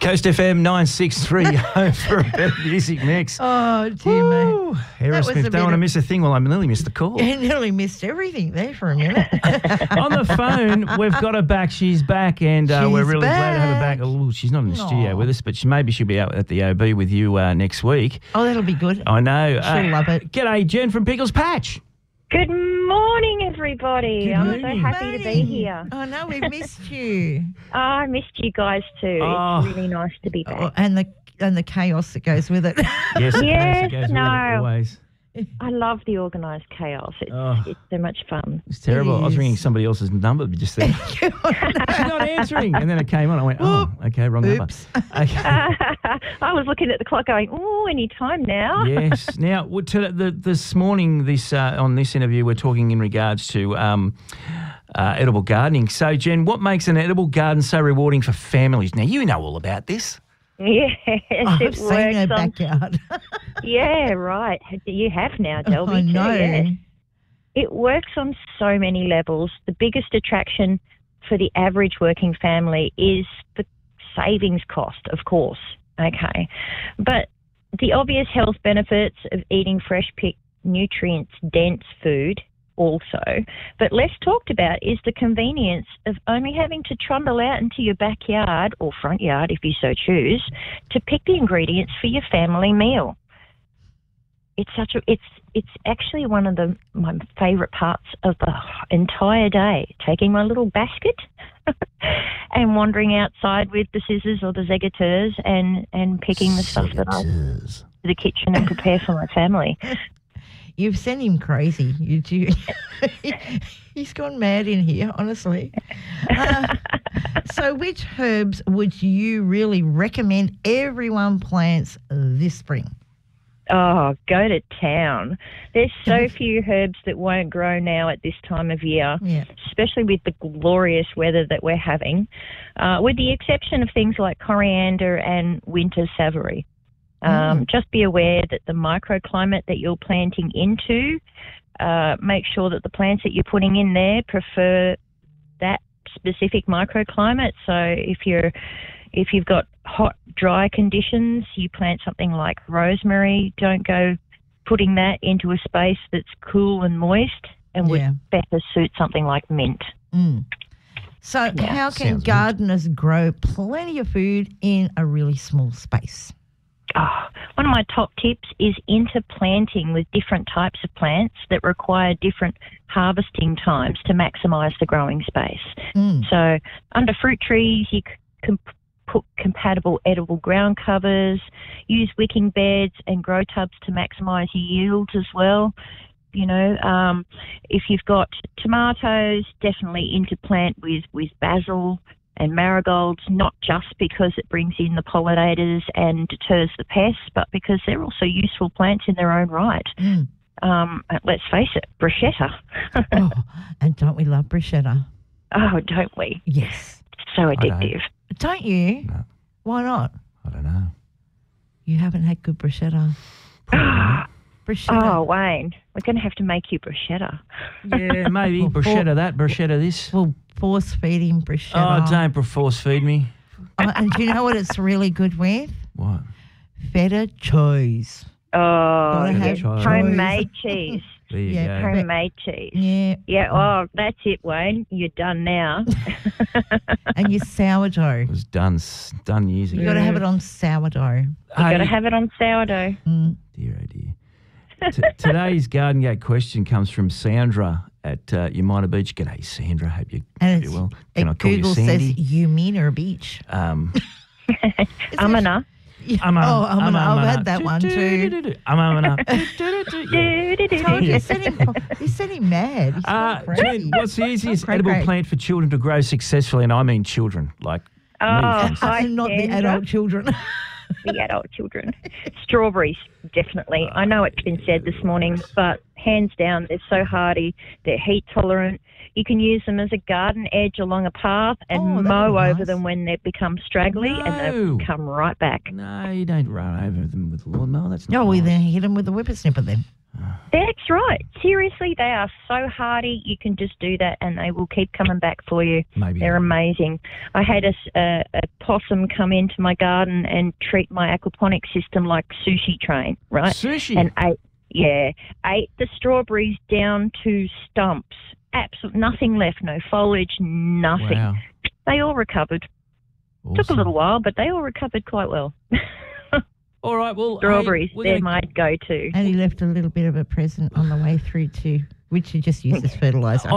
Coast FM 963 for a better music mix. Oh, dear me. Aerosmith, don't want to miss a thing. Well, I nearly missed the call. You nearly missed everything there for a minute. On the phone, we've got her back. She's back, and we're really glad to have her back. Oh, she's not in the studio with us, but maybe she'll be out at the OB with you next week. Oh, that'll be good. I know. She'll love it. G'day, Jen from Pickles Patch. Good morning, everybody. Good I'm morning. so happy to be here. Oh, no, we've missed you. Oh, I missed you guys too. Oh. It's really nice to be back. Oh, and the chaos that goes with it. Yes, Yes, goes no. with it always. I love the organised chaos. It's so much fun. It's terrible. It I was is. ringing somebody else's number just then. She's not answering. And then it came on. I went, oh, okay, wrong number. Oops. Okay. I was looking at the clock going, oh, any time now. Yes. Now, this morning, on this interview, we're talking in regards to edible gardening. So, Jen, what makes an edible garden so rewarding for families? Now, you know all about this. Yes, I've seen her backyard. Yeah, right. You have now, Delby. I know. Too, yeah. It works on so many levels. The biggest attraction for the average working family is the savings cost, of course. Okay. But the obvious health benefits of eating fresh picked, nutrients-dense food also, but less talked about is the convenience of only having to trundle out into your backyard or front yard, if you so choose, to pick the ingredients for your family meal. It's actually one of my favourite parts of the entire day, taking my little basket and wandering outside with the scissors or the zegateurs and picking the stuff that I to the kitchen and prepare for my family. You've sent him crazy. He's gone mad in here, honestly. So which herbs would you really recommend everyone plants this spring? Oh, go to town. There's so few herbs that won't grow now at this time of year, especially with the glorious weather that we're having, with the exception of things like coriander and winter savory. Just be aware that the microclimate that you're planting into, make sure that the plants that you're putting in there prefer that specific microclimate. So if you've got hot, dry conditions, you plant something like rosemary. Don't go putting that into a space that's cool and moist, and would better suit something like mint. So how can gardeners grow plenty of food in a really small space? Oh, one of my top tips is interplanting with different types of plants that require different harvesting times to maximise the growing space. So under fruit trees, you can put compatible edible ground covers, use wicking beds and grow tubs to maximise your yields as well. You know, if you've got tomatoes, definitely interplant with basil and marigolds, not just because it brings in the pollinators and deters the pests, but because they're also useful plants in their own right. Let's face it, bruschetta. And don't we love bruschetta? Oh, don't we? Yes. So addictive. Don't you? No. Why not? I don't know. You haven't had good bruschetta. Bruschetta. Oh, Wayne, we're going to have to make you bruschetta. Yeah, maybe. Bruschetta that, bruschetta this. We'll force feed him bruschetta. Oh, don't force feed me. And do you know what it's really good with? What? Feta cheese. Oh, Gotta have homemade cheese. There you go. Homemade cheese. Yeah. Yeah, oh, that's it, Wayne. You're done now. And your sourdough. It was done years ago. You got to have it on sourdough. You've got to have it on sourdough. Dear, oh dear. Today's Garden Gate question comes from Sandra at Umina Beach. G'day, Sandra. Hope you're well. Can I call Google you Sandy? says Umina Beach. Umina. I've had that one too. You're setting mad. He's gone crazy. Jen, what's the easiest edible plant for children to grow successfully? And I mean children, like me, for instance. Not the adult children. The adult children. Strawberries, definitely. I know it's been said this morning, but hands down, they're so hardy. They're heat tolerant. You can use them as a garden edge along a path and mow over them when they become straggly, and they'll come right back. No, you don't run over them with a lawnmower. That's not No, we nice. then hit them with a whippersnipper then. That's right. Seriously, they are so hardy. You can just do that and they will keep coming back for you. Maybe. They're amazing. I had a possum come into my garden and treat my aquaponic system like sushi train, right? Sushi? And ate the strawberries down to stumps. Absolutely nothing left, no foliage, nothing. Wow. They all recovered. Awesome. Took a little while, but they all recovered quite well. All right, well... Strawberries, hey, they're my go-to. And he left a little bit of a present on the way through to which he just used as fertiliser.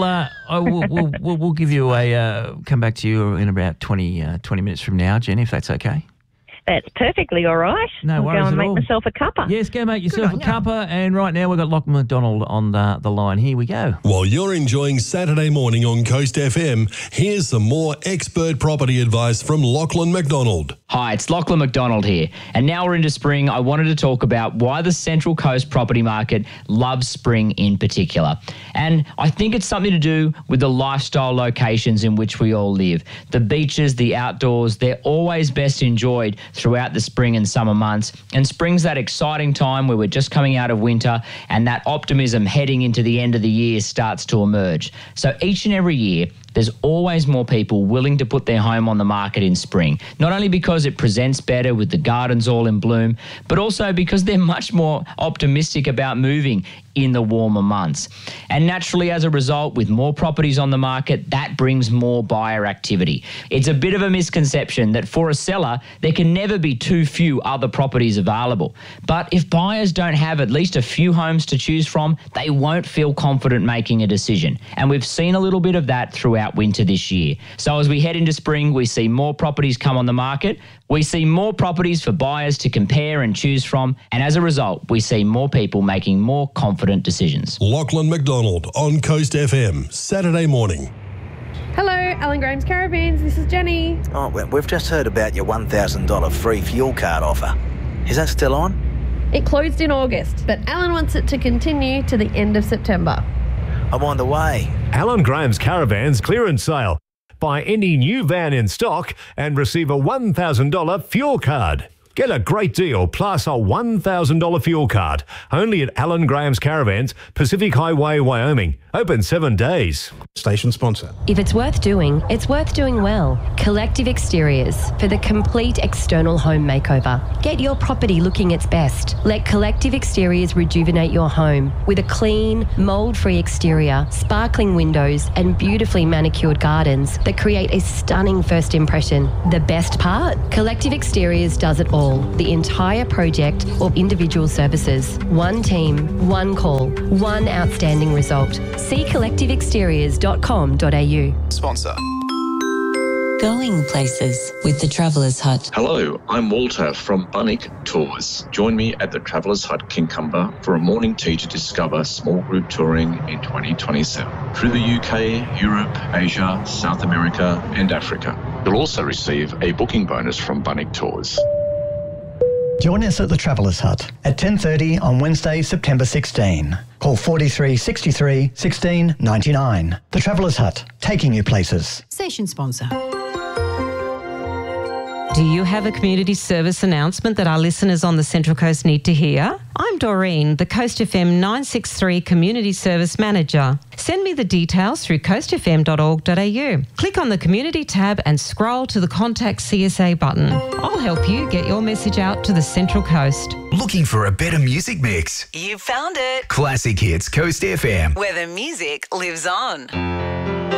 We'll give you come back to you in about 20 minutes from now, Jen, if that's okay. That's perfectly all right. No I'll worries go and at make all. myself a cuppa. Yes, go make yourself a cuppa. And right now we've got Lachlan McDonald on the line. Here we go. While you're enjoying Saturday morning on Coast FM, here's some more expert property advice from Lachlan McDonald. Hi, it's Lachlan McDonald here. And now we're into spring, I wanted to talk about why the Central Coast property market loves spring in particular. And I think it's something to do with the lifestyle locations in which we all live. The beaches, the outdoors, they're always best enjoyed throughout the spring and summer months. And spring's that exciting time where we're just coming out of winter and that optimism heading into the end of the year starts to emerge. So each and every year, there's always more people willing to put their home on the market in spring, not only because it presents better with the gardens all in bloom, but also because they're much more optimistic about moving in the warmer months. And naturally, as a result, with more properties on the market, that brings more buyer activity. It's a bit of a misconception that for a seller, there can never be too few other properties available. But if buyers don't have at least a few homes to choose from, they won't feel confident making a decision. And we've seen a little bit of that throughout winter this year. So as we head into spring, we see more properties come on the market. We see more properties for buyers to compare and choose from. And as a result, we see more people making more confident decisions. Lachlan McDonald on Coast FM, Saturday morning. Hello, Alan Graham's Caravans. This is Jenny. Oh, well, we've just heard about your $1,000 free fuel card offer. Is that still on? It closed in August, but Alan wants it to continue to the end of September. I'm on the way. Alan Graham's Caravans clearance sale. Buy any new van in stock and receive a $1,000 fuel card. Get a great deal plus a $1,000 fuel card. Only at Alan Graham's Caravans, Pacific Highway, Wyoming. Open 7 days. Station sponsor. If it's worth doing well. Collective Exteriors for the complete external home makeover. Get your property looking its best. Let Collective Exteriors rejuvenate your home with a clean, mould-free exterior, sparkling windows and beautifully manicured gardens that create a stunning first impression. The best part? Collective Exteriors does it all. The entire project or individual services. One team, one call, one outstanding result. See collectiveexteriors.com.au. Sponsor. Going places with the Traveller's Hut. Hello, I'm Walter from Bunnick Tours. Join me at the Traveller's Hut Kincumber for a morning tea to discover small group touring in 2027 through the UK, Europe, Asia, South America and Africa. You'll also receive a booking bonus from Bunnick Tours. Join us at the Traveller's Hut at 10:30 on Wednesday, September 16. Call 43 63 16 99. The Traveller's Hut, taking you places. Station sponsor. Do you have a community service announcement that our listeners on the Central Coast need to hear? I'm Doreen, the Coast FM 963 Community Service Manager. Send me the details through coastfm.org.au. Click on the Community tab and scroll to the Contact CSA button. I'll help you get your message out to the Central Coast. Looking for a better music mix? You found it. Classic Hits Coast FM. Where the music lives on.